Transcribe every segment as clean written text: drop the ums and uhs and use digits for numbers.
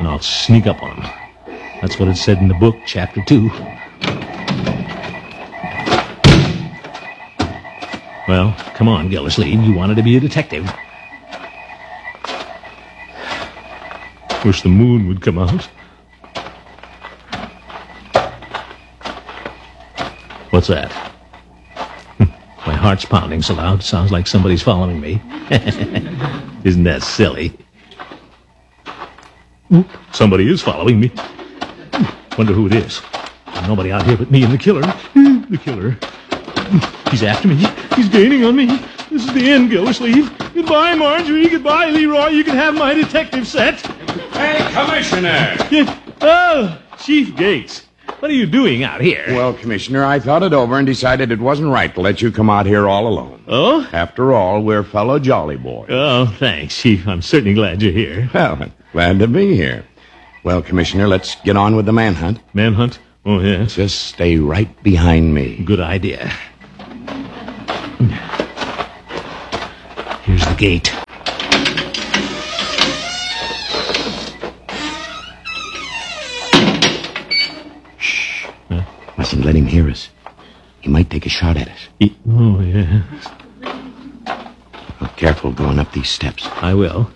and I'll sneak up on him. That's what it said in the book, chapter 2. Well, come on, Gildersleeve. You wanted to be a detective. Wish the moon would come out. What's that? My heart's pounding so loud, it sounds like somebody's following me. Isn't that silly? Somebody is following me. Wonder who it is. There's nobody out here but me and the killer. The killer. He's after me. He's gaining on me. This is the end, Gildersleeve. Goodbye, Marjorie. Goodbye, Leroy. You can have my detective set. Hey, Commissioner! Oh, Chief Gates. What are you doing out here? Well, Commissioner, I thought it over and decided it wasn't right to let you come out here all alone. Oh? After all, we're fellow jolly boys. Oh, thanks, Chief. I'm certainly glad you're here. Well, glad to be here. Well, Commissioner, let's get on with the manhunt. Manhunt? Oh, yes. Just stay right behind me. Good idea. Here's the gate. Shh. Mustn't let him hear us. He might take a shot at us. Oh, yes. Well, careful going up these steps. I will.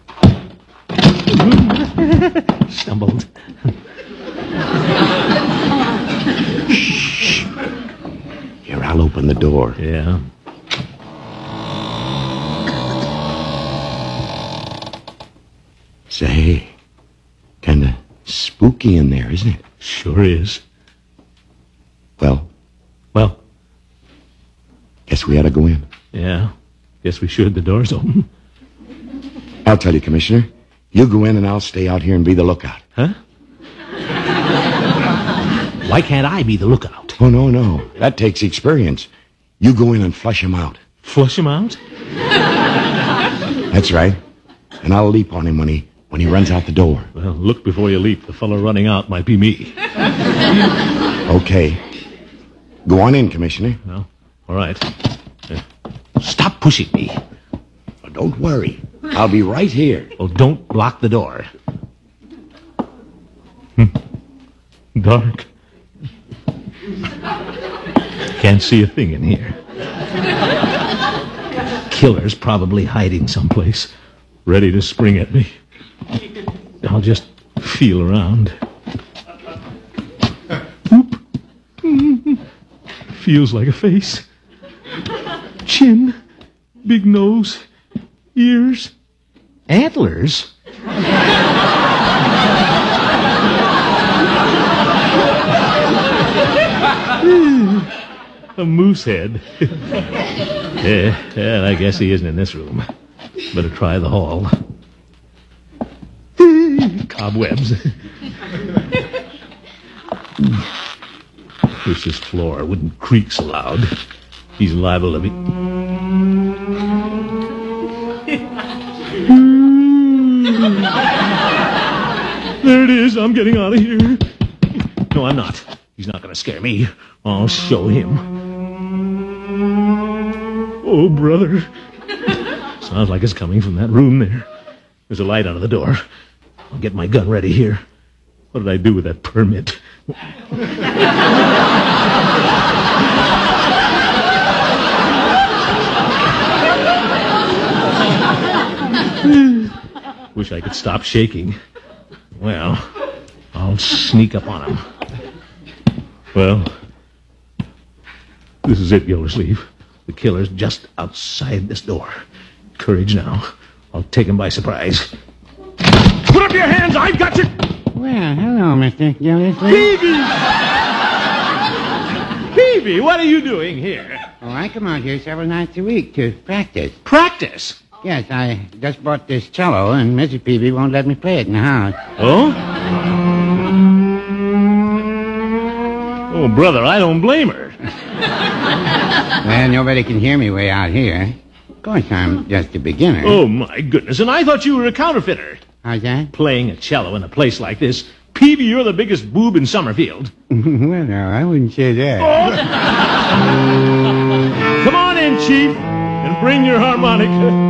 Stumbled. Shh. Here, I'll open the door. Yeah. Say, kind of spooky in there, isn't it? Sure is. Well, guess we ought to go in. Yeah. Guess we should. The door's open. I'll tell you, Commissioner. You go in and I'll stay out here and be the lookout. Huh? Why can't I be the lookout? Oh, no. That takes experience. You go in and flush him out. Flush him out? That's right. And I'll leap on him when he runs out the door. Well, look before you leap. The fellow running out might be me. Okay. Go on in, Commissioner. Well, all right. Stop pushing me. Oh, don't worry. I'll be right here. Well, don't block the door. Dark. Can't see a thing in here. Killer's probably hiding someplace, ready to spring at me. I'll just feel around. Whoop. Feels like a face. Chin, big nose, ears, antlers. A moose head. Yeah, I guess he isn't in this room. Better try the hall. Cobwebs. Wish this floor wouldn't creak so loud. He's liable to be... There it is. I'm getting out of here. No, I'm not. He's not going to scare me. I'll show him. Oh, brother. Sounds like it's coming from that room there. There's a light under the door. I'll get my gun ready here. What did I do with that permit? Wish I could stop shaking. Well, I'll sneak up on him. Well, this is it, Gildersleeve. The killer's just outside this door. Courage now. I'll take him by surprise. Put up your hands! I've got you! Well, hello, Mr. Gildersleeve. Peavy! Peavy, what are you doing here? Oh, I come out here several nights a week to practice. Practice? Yes, I just bought this cello, and Mrs. Peavy won't let me play it in the house. Oh? Oh, brother, I don't blame her. Well, nobody can hear me way out here. Of course, I'm just a beginner. Oh, my goodness, and I thought you were a counterfeiter. How's that? Playing a cello in a place like this. Peavy, you're the biggest boob in Summerfield. Well, no, I wouldn't say that. Oh. Come on in, Chief, and bring your harmonica.